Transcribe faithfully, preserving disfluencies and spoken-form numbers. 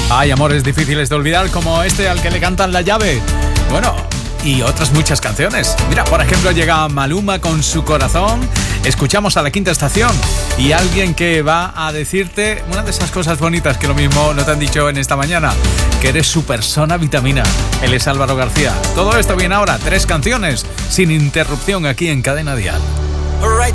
Hay amores difíciles de olvidar, como este al que le cantan La Llave. Bueno, y otras muchas canciones. Mira, por ejemplo, llega Maluma con Su Corazón. Escuchamos a La Quinta Estación y alguien que va a decirte una de esas cosas bonitas que lo mismo no te han dicho en esta mañana, que eres su persona vitamina. Él es Álvaro García. Todo esto viene ahora, tres canciones sin interrupción aquí en Cadena Dial.